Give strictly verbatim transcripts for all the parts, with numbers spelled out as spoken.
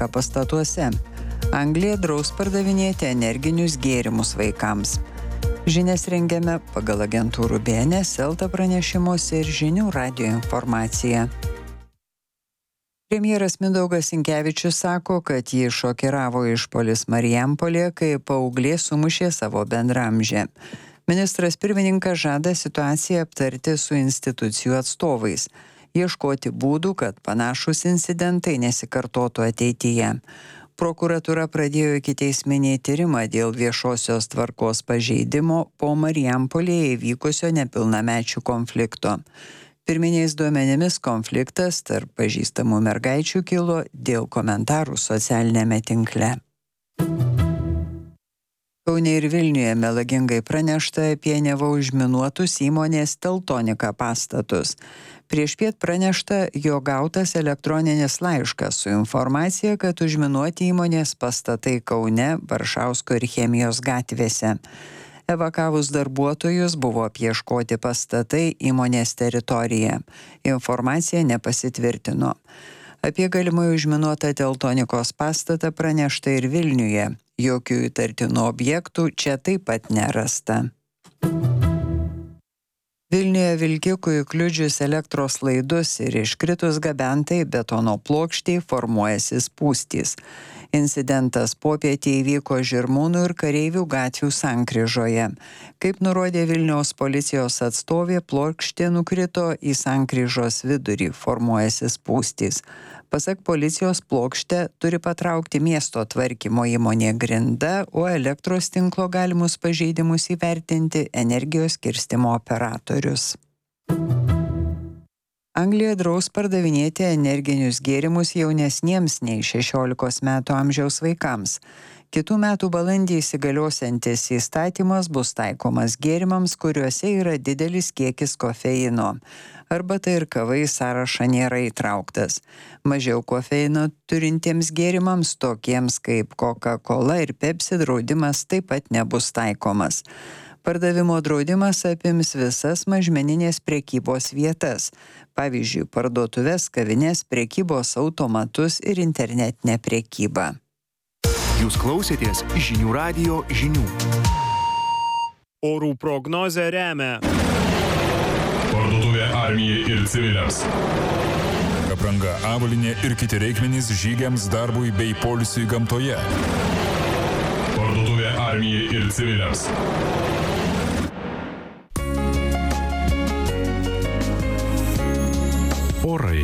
pastatuose. Anglija draus pardavinėti energinius gėrimus vaikams. Žinias rengiame pagal agentūrų B N S, Elta pranešimuose ir Žinių radijo informaciją. Premjeras Mindaugas Sinkevičius sako, kad jį šokiravo išpuolis Marijampolėje, kai paauglė sumušė savo bendramžę. Ministras pirmininkas žada situaciją aptarti su institucijų atstovais, ieškoti būdų, kad panašūs incidentai nesikartotų ateityje. Prokuratūra pradėjo ikiteisminį tyrimą dėl viešosios tvarkos pažeidimo po Marijampolėje įvykusio nepilnamečių konflikto. Pirminiais duomenimis konfliktas tarp pažįstamų mergaičių kilo dėl komentarų socialinėme tinkle. Kaune ir Vilniuje melagingai pranešta apie neva užminuotus įmonės Teltonika pastatus. Priešpiet pranešta, jog gautas elektroninis laiškas su informacija, kad užminuoti įmonės pastatai Kaune, Varšausko ir Chemijos gatvėse. Evakavus darbuotojus buvo apieškoti pastatai įmonės teritoriją. Informacija nepasitvirtino. Apie galimai užminuotą Teltonikos pastatą pranešta ir Vilniuje. Jokių įtartinų objektų čia taip pat nerasta. Vilniuje vilkikui įkliudžius elektros laidus ir iškritus gabentai betono plokštei formuojasi spūstys. Incidentas popietį įvyko Žirmūnų ir Kareivių gatvių sankryžoje. Kaip nurodė Vilniaus policijos atstovė, plokštė nukrito į sankryžos vidurį, formuojasi spūstys. Pasak policijos, plokštę turi patraukti miesto tvarkymo įmonė Grinda, o elektros tinklo galimus pažeidimus įvertinti energijos skirstymo operatorius. Anglija draus pardavinėti energinius gėrimus jaunesniems nei šešiolikos metų amžiaus vaikams. Kitų metų balandį įsigaliosiantis įstatymas bus taikomas gėrimams, kuriuose yra didelis kiekis kofeino. Arbata ir kava į sąrašą nėra įtrauktas. Mažiau kofeino turintiems gėrimams, tokiems kaip Coca-Cola ir Pepsi, draudimas taip pat nebus taikomas. Pardavimo draudimas apims visas mažmeninės prekybos vietas, pavyzdžiui, parduotuves, kavines, prekybos automatus ir internetinę prekybą. Jūs klausėtės Žinių radijo žinių. Orų prognozę remia Parduotuvė Armijai ir civiliams. Apranga, avalynė ir kiti reikmenys žygiams, darbui bei poilsiui gamtoje. Parduotuvė Armijai ir civiliams. Orai.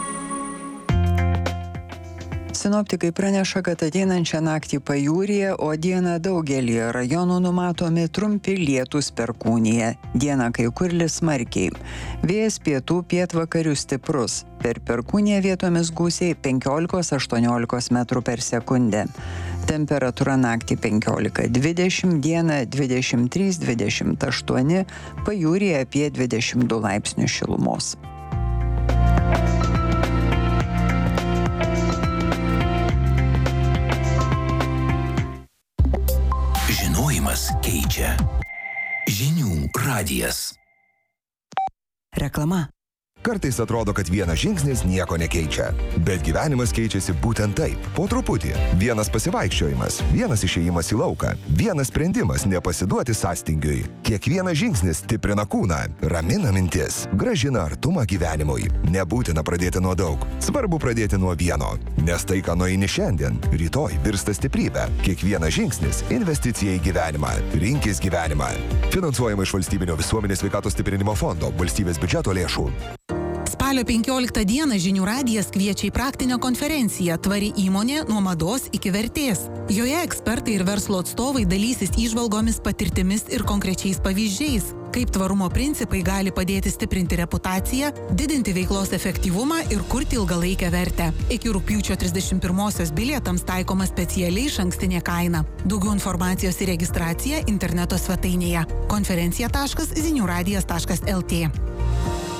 Sinoptikai praneša, kad ateinančią naktį pajūryje, o dieną daugelį rajonų numatomi trumpi lietūs perkūnija. Dieną kai kur lis smarkiai. Vėjas pietų pietvakarių stiprus. Per perkūniją vietomis gūsiai penkiolika aštuoniolika metrų per sekundę. Temperatūra naktį penkiolika dvidešimt, dieną dvidešimt trys dvidešimt aštuoni, pajūryje apie dvidešimt du laipsnių šilumos. Žinojimas keičia. Žinių radijas. Reklama. Kartais atrodo, kad vienas žingsnis nieko nekeičia. Bet gyvenimas keičiasi būtent taip. Po truputį. Vienas pasivaikščiojimas, vienas išėjimas į lauką, vienas sprendimas nepasiduoti sąstingiui. Kiekvienas žingsnis stiprina kūną, ramina mintis, gražina artumą gyvenimui. Nebūtina pradėti nuo daug. Svarbu pradėti nuo vieno. Nes tai, ką nueini šiandien, rytoj virsta stiprybė. Kiekvienas žingsnis – investicija į gyvenimą. Rinkis gyvenimą. Finansuojama iš Valstybinio visuomenės sveikatos stiprinimo fondo, valstybės biudžeto lėšų. Spalio penkioliktą dieną Žinių radijas kviečia į praktinę konferenciją Tvari įmonė nuo mados iki vertės. Joje ekspertai ir verslo atstovai dalysis įžvalgomis, patirtimis ir konkrečiais pavyzdžiais, kaip tvarumo principai gali padėti stiprinti reputaciją, didinti veiklos efektyvumą ir kurti ilgalaikę vertę. Iki rugpjūčio trisdešimt pirmosios bilietams taikoma specialiai išankstinė kaina. Daugiau informacijos ir registracija interneto svetainėje konferencija taškas zinių radijas taškas el tė.